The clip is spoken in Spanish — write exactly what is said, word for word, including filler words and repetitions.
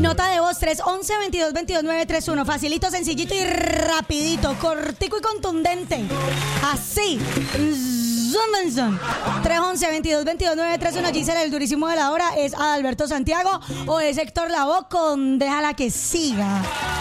Nota de voz tres once, veintidós veintidós, nueve tres uno. Facilito, sencillito y rapidito. Cortico y contundente. Así. tres once, veintidós veintidós, nueve tres uno. Gisela, el durísimo de la hora es Adalberto Santiago o es Héctor Lavoe con Déjala que siga.